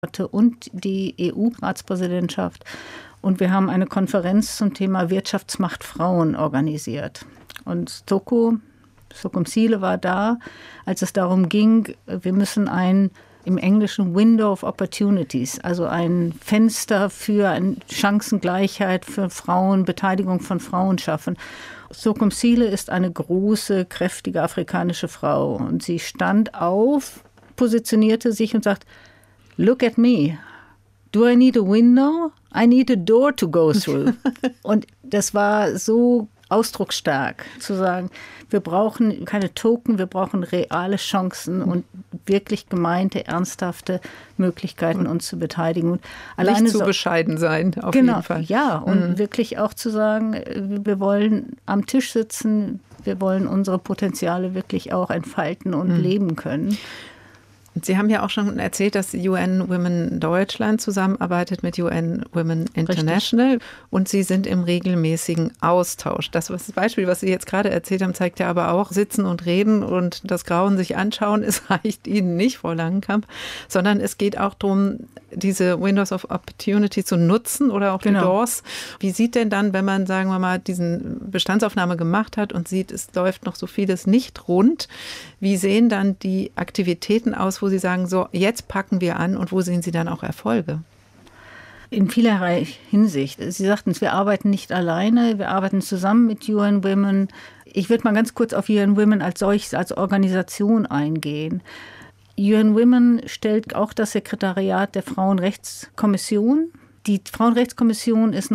und die EU-Ratspräsidentschaft. Und wir haben eine Konferenz zum Thema Wirtschaftsmacht Frauen organisiert. Und Sokumsile war da, als es darum ging, wir müssen im Englischen Window of Opportunities, also ein Fenster für Chancengleichheit für Frauen, Beteiligung von Frauen schaffen. Sokumsile ist eine große, kräftige afrikanische Frau. Und sie stand auf, positionierte sich und sagt, "Look at me. Do I need a window? I need a door to go through." Und das war so ausdrucksstark, zu sagen, wir brauchen keine Token, wir brauchen reale Chancen und wirklich gemeinte, ernsthafte Möglichkeiten, uns zu beteiligen. Und alleine nicht zu bescheiden sein, auf jeden Fall. Ja, und wirklich auch zu sagen, wir wollen am Tisch sitzen, wir wollen unsere Potenziale wirklich auch entfalten und leben können. Sie haben ja auch schon erzählt, dass UN Women Deutschland zusammenarbeitet mit UN Women International. Richtig. Und Sie sind im regelmäßigen Austausch. Das Beispiel, was Sie jetzt gerade erzählt haben, zeigt ja aber auch, sitzen und reden und das Grauen sich anschauen, es reicht Ihnen nicht, Frau Langenkamp, sondern es geht auch darum, diese Windows of Opportunity zu nutzen oder auch die Doors. Wie sieht denn dann, wenn man, sagen wir mal, diesen Bestandsaufnahme gemacht hat und sieht, es läuft noch so vieles nicht rund, wie sehen dann die Aktivitäten aus, wo Sie sagen, so, jetzt packen wir an, und wo sehen Sie dann auch Erfolge? In vielerlei Hinsicht. Sie sagten es, wir arbeiten nicht alleine, wir arbeiten zusammen mit UN Women. Ich würde mal ganz kurz auf UN Women als solches, als Organisation eingehen. UN Women stellt auch das Sekretariat der Frauenrechtskommission. Die Frauenrechtskommission ist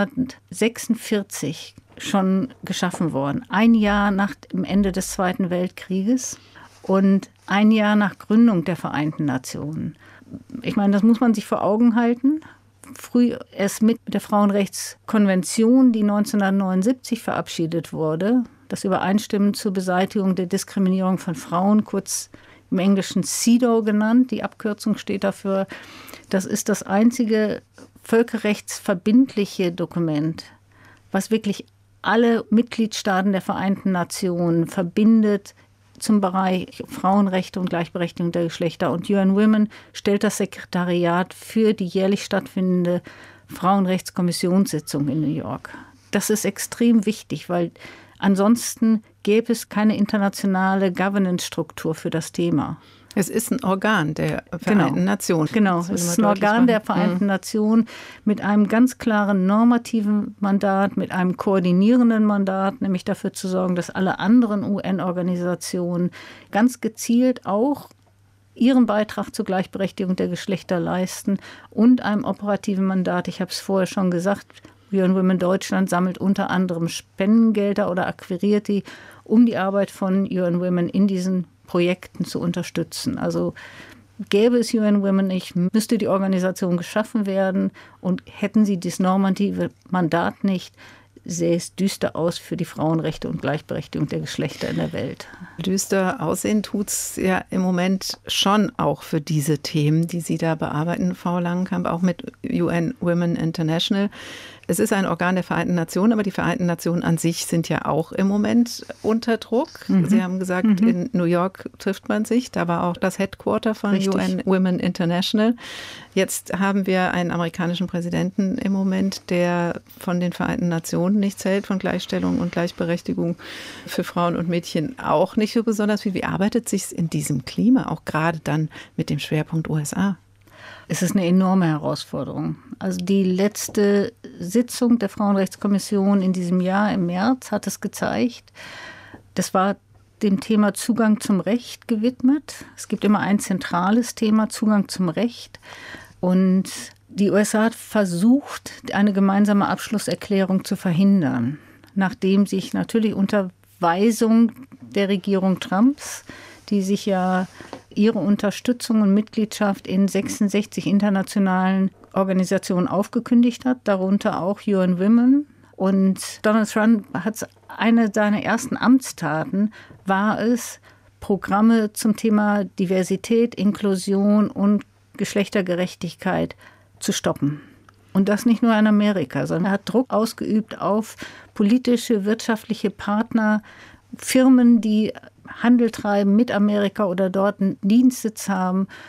1946 schon geschaffen worden. Ein Jahr nach dem Ende des Zweiten Weltkrieges und ein Jahr nach Gründung der Vereinten Nationen. Ich meine, das muss man sich vor Augen halten. Früh erst mit der Frauenrechtskonvention, die 1979 verabschiedet wurde, das Übereinstimmen zur Beseitigung der Diskriminierung von Frauen, kurz im Englischen CEDAW genannt, die Abkürzung steht dafür. Das ist das einzige völkerrechtsverbindliche Dokument, was wirklich alle Mitgliedstaaten der Vereinten Nationen verbindet zum Bereich Frauenrechte und Gleichberechtigung der Geschlechter. Und UN Women stellt das Sekretariat für die jährlich stattfindende Frauenrechtskommissionssitzung in New York. Das ist extrem wichtig, weil ansonsten gäbe es keine internationale Governance-Struktur für das Thema. Es ist ein Organ der Vereinten Nationen. Genau, es ist ein Organ der Vereinten Nationen mit einem ganz klaren normativen Mandat, mit einem koordinierenden Mandat, nämlich dafür zu sorgen, dass alle anderen UN-Organisationen ganz gezielt auch ihren Beitrag zur Gleichberechtigung der Geschlechter leisten und einem operativen Mandat. Ich habe es vorher schon gesagt, UN Women Deutschland sammelt unter anderem Spendengelder oder akquiriert die, um die Arbeit von UN Women in diesen Projekten zu unterstützen. Also gäbe es UN Women nicht, müsste die Organisation geschaffen werden, und hätten sie dieses normative Mandat nicht, sähe es düster aus für die Frauenrechte und Gleichberechtigung der Geschlechter in der Welt. Düster aussehen tut es ja im Moment schon auch für diese Themen, die Sie da bearbeiten, Frau Langenkamp, auch mit UN Women International. Es ist ein Organ der Vereinten Nationen, aber die Vereinten Nationen an sich sind ja auch im Moment unter Druck. Sie haben gesagt, in New York trifft man sich. Da war auch das Headquarter von UN Women International. Jetzt haben wir einen amerikanischen Präsidenten im Moment, der von den Vereinten Nationen nichts hält, von Gleichstellung und Gleichberechtigung für Frauen und Mädchen auch nicht so besonders viel. Wie arbeitet sich in diesem Klima, auch gerade dann mit dem Schwerpunkt USA? Es ist eine enorme Herausforderung. Also die letzte Sitzung der Frauenrechtskommission in diesem Jahr im März hat es gezeigt. Das war dem Thema Zugang zum Recht gewidmet. Es gibt immer ein zentrales Thema, Zugang zum Recht. Und die USA hat versucht, eine gemeinsame Abschlusserklärung zu verhindern, nachdem sich natürlich unter Weisung der Regierung Trumps, die sich ja ihre Unterstützung und Mitgliedschaft in 66 internationalen Organisationen aufgekündigt hat, darunter auch UN Women. Und Donald Trump hat eine seiner ersten Amtstaten, war es, Programme zum Thema Diversität, Inklusion und Geschlechtergerechtigkeit zu stoppen. Und das nicht nur in Amerika, sondern er hat Druck ausgeübt auf politische, wirtschaftliche Partner, Firmen, die Handel treiben mit Amerika oder dort einen Dienstsitz haben,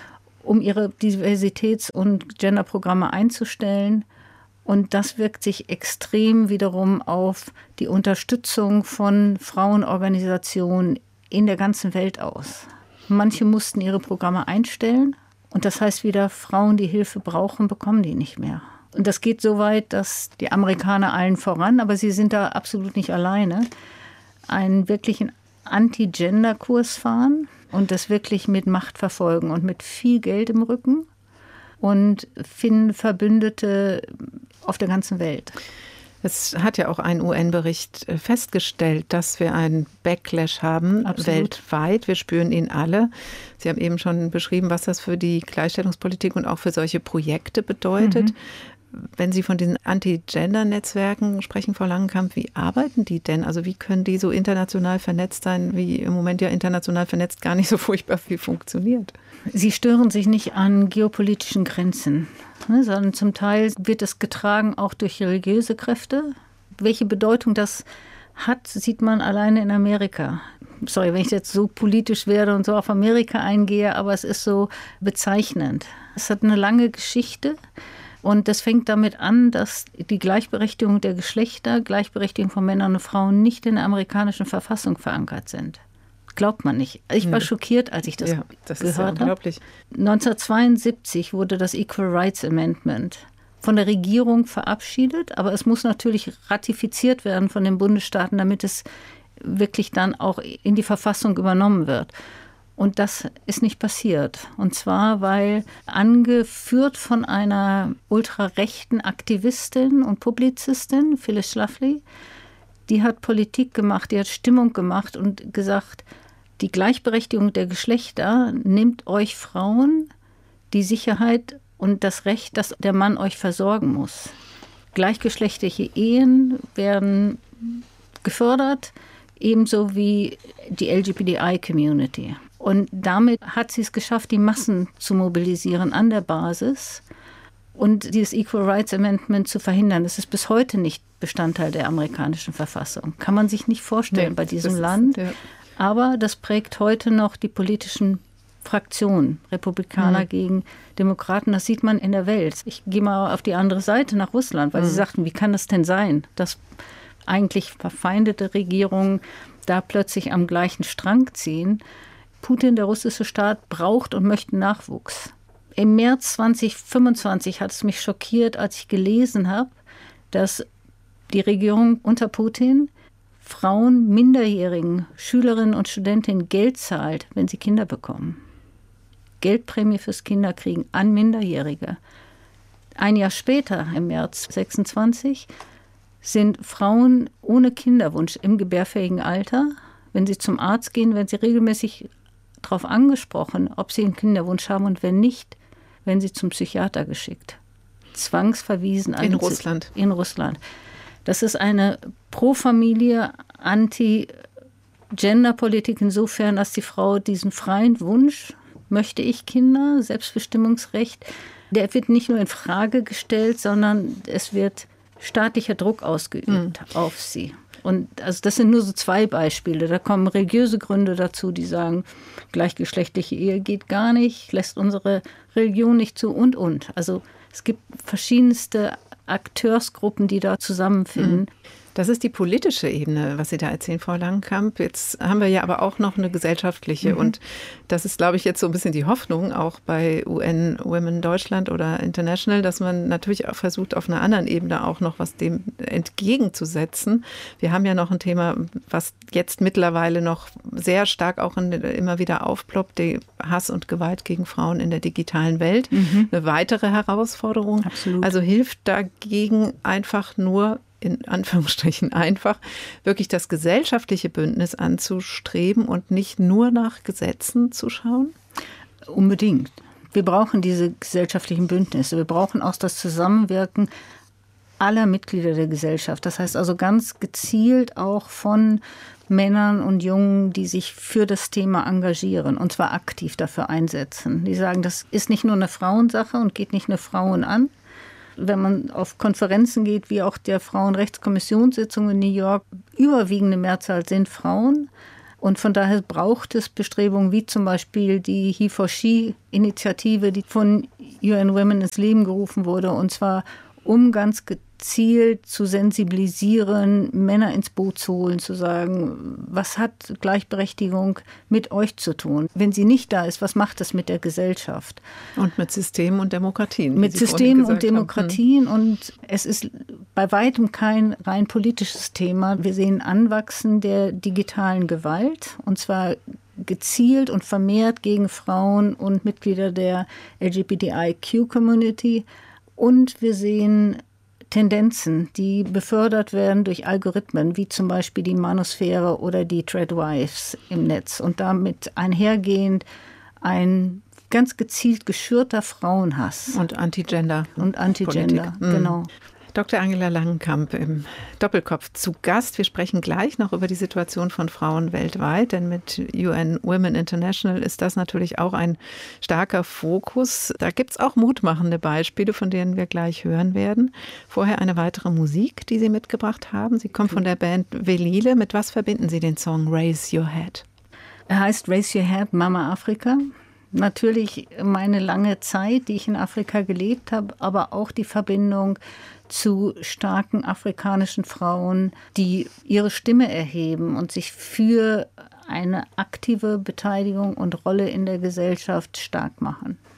um ihre Diversitäts- und Genderprogramme einzustellen. Und das wirkt sich extrem wiederum auf die Unterstützung von Frauenorganisationen in der ganzen Welt aus. Manche mussten ihre Programme einstellen. Und das heißt wieder, Frauen, die Hilfe brauchen, bekommen die nicht mehr. Und das geht so weit, dass die Amerikaner allen voran, aber sie sind da absolut nicht alleine, einen wirklichen Anti-Gender-Kurs fahren und das wirklich mit Macht verfolgen und mit viel Geld im Rücken und finden Verbündete auf der ganzen Welt. Es hat ja auch ein UN-Bericht festgestellt, dass wir einen Backlash haben, weltweit. Wir spüren ihn alle. Sie haben eben schon beschrieben, was das für die Gleichstellungspolitik und auch für solche Projekte bedeutet. Wenn Sie von diesen Anti-Gender-Netzwerken sprechen, Frau Langenkamp, wie arbeiten die denn? Also wie können die so international vernetzt sein, wie im Moment ja international vernetzt gar nicht so furchtbar viel funktioniert? Sie stören sich nicht an geopolitischen Grenzen, sondern zum Teil wird es getragen auch durch religiöse Kräfte. Welche Bedeutung das hat, sieht man alleine in Amerika. Sorry, wenn ich jetzt so politisch werde und so auf Amerika eingehe, aber es ist so bezeichnend. Es hat eine lange Geschichte. Und das fängt damit an, dass die Gleichberechtigung der Geschlechter, Gleichberechtigung von Männern und Frauen nicht in der amerikanischen Verfassung verankert sind. Glaubt man nicht. Ich war schockiert, als ich das gehört habe. 1972 wurde das Equal Rights Amendment von der Regierung verabschiedet, aber es muss natürlich ratifiziert werden von den Bundesstaaten, damit es wirklich dann auch in die Verfassung übernommen wird. Und das ist nicht passiert. Und zwar, weil angeführt von einer ultrarechten Aktivistin und Publizistin, Phyllis Schlafly, die hat Politik gemacht, die hat Stimmung gemacht und gesagt, die Gleichberechtigung der Geschlechter nimmt euch Frauen die Sicherheit und das Recht, dass der Mann euch versorgen muss. Gleichgeschlechtliche Ehen werden gefördert, ebenso wie die LGBTI-Community. Und damit hat sie es geschafft, die Massen zu mobilisieren an der Basis und dieses Equal Rights Amendment zu verhindern. Das ist bis heute nicht Bestandteil der amerikanischen Verfassung. Kann man sich nicht vorstellen bei diesem Land. Aber das prägt heute noch die politischen Fraktionen, Republikaner gegen Demokraten. Das sieht man in der Welt. Ich gehe mal auf die andere Seite nach Russland, weil sie sagten, wie kann das denn sein, dass eigentlich verfeindete Regierungen da plötzlich am gleichen Strang ziehen. Putin, der russische Staat, braucht und möchte Nachwuchs. Im März 2025 hat es mich schockiert, als ich gelesen habe, dass die Regierung unter Putin Frauen, minderjährigen Schülerinnen und Studentinnen Geld zahlt, wenn sie Kinder bekommen. Geldprämie fürs Kinderkriegen an Minderjährige. Ein Jahr später, im März 26, sind Frauen ohne Kinderwunsch im gebärfähigen Alter, wenn sie zum Arzt gehen, werden sie regelmäßig darauf angesprochen, ob sie einen Kinderwunsch haben und wenn nicht, werden sie zum Psychiater geschickt. Zwangsverwiesen. In Russland. In Russland. Das ist eine Pro-Familie, Anti-Gender-Politik insofern, dass die Frau diesen freien Wunsch, möchte ich Kinder, Selbstbestimmungsrecht, der wird nicht nur in Frage gestellt, sondern es wird staatlicher Druck ausgeübt auf sie. Und also das sind nur so 2 Beispiele. Da kommen religiöse Gründe dazu, die sagen, gleichgeschlechtliche Ehe geht gar nicht, lässt unsere Religion nicht zu und. Also es gibt verschiedenste Akteursgruppen, die da zusammenfinden. Das ist die politische Ebene, was Sie da erzählen, Frau Langenkamp. Jetzt haben wir ja aber auch noch eine gesellschaftliche. Und das ist, glaube ich, jetzt so ein bisschen die Hoffnung, auch bei UN Women Deutschland oder International, dass man natürlich auch versucht, auf einer anderen Ebene auch noch was dem entgegenzusetzen. Wir haben ja noch ein Thema, was jetzt mittlerweile noch sehr stark auch immer wieder aufploppt, die Hass und Gewalt gegen Frauen in der digitalen Welt. Eine weitere Herausforderung. Absolut. Also hilft dagegen einfach nur, in Anführungsstrichen einfach, wirklich das gesellschaftliche Bündnis anzustreben und nicht nur nach Gesetzen zu schauen? Unbedingt. Wir brauchen diese gesellschaftlichen Bündnisse. Wir brauchen auch das Zusammenwirken aller Mitglieder der Gesellschaft. Das heißt also ganz gezielt auch von Männern und Jungen, die sich für das Thema engagieren und zwar aktiv dafür einsetzen. Die sagen, das ist nicht nur eine Frauensache und geht nicht nur Frauen an. Wenn man auf Konferenzen geht, wie auch der Frauenrechtskommissionssitzung in New York, überwiegende Mehrzahl sind Frauen. Und von daher braucht es Bestrebungen wie zum Beispiel die He4She-Initiative, die von UN Women ins Leben gerufen wurde, und zwar um ganz gezielt zu sensibilisieren, Männer ins Boot zu holen, zu sagen, was hat Gleichberechtigung mit euch zu tun? Wenn sie nicht da ist, was macht es mit der Gesellschaft? Und mit Systemen und Demokratien. Mit Systemen und Demokratien. Und es ist bei weitem kein rein politisches Thema. Wir sehen Anwachsen der digitalen Gewalt, und zwar gezielt und vermehrt gegen Frauen und Mitglieder der LGBTIQ-Community. Und wir sehen Tendenzen, die befördert werden durch Algorithmen, wie zum Beispiel die Manosphäre oder die Threadwives im Netz. Und damit einhergehend ein ganz gezielt geschürter Frauenhass. Und Anti-Gender. Und Anti-Gender, genau. Dr. Angela Langenkamp im Doppelkopf zu Gast. Wir sprechen gleich noch über die Situation von Frauen weltweit, denn mit UN Women International ist das natürlich auch ein starker Fokus. Da gibt es auch mutmachende Beispiele, von denen wir gleich hören werden. Vorher eine weitere Musik, die Sie mitgebracht haben. Sie kommt von der Band Velile. Mit was verbinden Sie den Song Raise Your Head? Er heißt Raise Your Head, Mama Afrika. Natürlich meine lange Zeit, die ich in Afrika gelebt habe, aber auch die Verbindung zu starken afrikanischen Frauen, die ihre Stimme erheben und sich für eine aktive Beteiligung und Rolle in der Gesellschaft stark machen.